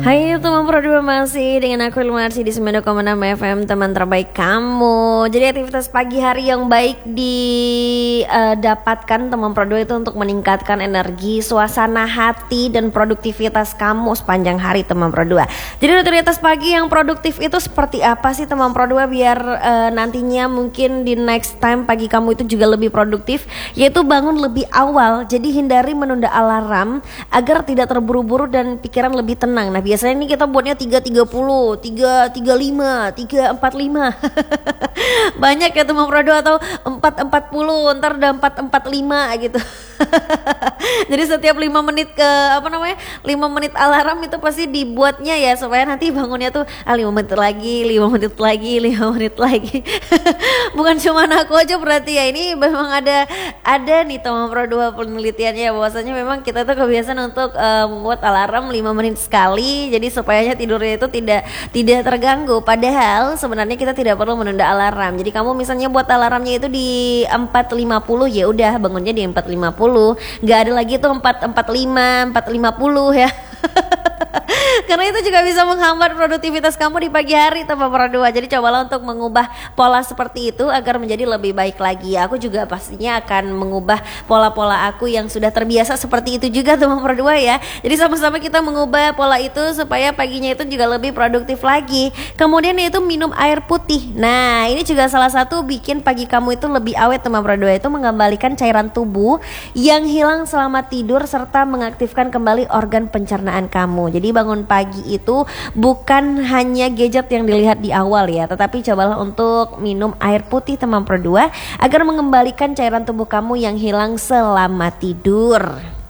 Hai teman Pro 2, masih dengan aku Ilmarsi di 9,6 FM, teman terbaik kamu. Jadi aktivitas pagi hari yang baik didapatkan teman Pro 2 itu untuk meningkatkan energi, suasana hati dan produktivitas kamu sepanjang hari teman Pro 2. Jadi rutinitas pagi yang produktif itu seperti apa sih teman Pro 2 biar nantinya mungkin di next time pagi kamu itu juga lebih produktif, yaitu bangun lebih awal. Jadi hindari menunda alarm agar tidak terburu-buru dan pikiran lebih tenang. Nah biasanya ini kita buatnya 3.30, 3.35, 3.45 banyak ya teman Pro 2, atau 4.40, ntar udah 4.45 gitu. Jadi setiap 5 menit 5 menit alarm itu pasti dibuatnya ya supaya nanti bangunnya tuh 5 menit lagi, 5 menit lagi, 5 menit lagi. Bukan cuma aku aja berarti ya, ini memang ada nih teman Pro 2 penelitiannya bahwasanya memang kita tuh kebiasaan untuk membuat alarm 5 menit sekali, jadi supaya tidurnya itu tidak terganggu. Padahal sebenarnya kita tidak perlu menunda alarm. Jadi kamu misalnya buat alarmnya itu di 4.50, ya udah bangunnya di 4.50. Nggak ada lagi tuh 4.45, 4.50 ya. Karena itu juga bisa menghambat produktivitas kamu di pagi hari teman Pro 2. Jadi cobalah untuk mengubah pola seperti itu agar menjadi lebih baik lagi. Aku juga pastinya akan mengubah pola-pola aku yang sudah terbiasa seperti itu juga teman Pro 2 ya. Jadi sama-sama kita mengubah pola itu supaya paginya itu juga lebih produktif lagi. Kemudian yaitu minum air putih. Nah ini juga salah satu bikin pagi kamu itu lebih awet teman Pro 2, itu mengembalikan cairan tubuh yang hilang selama tidur serta mengaktifkan kembali organ pencernaan kamu. Jadi bangun pagi itu bukan hanya gadget yang dilihat di awal ya, tetapi cobalah untuk minum air putih teman Pro 2 agar mengembalikan cairan tubuh kamu yang hilang selama tidur.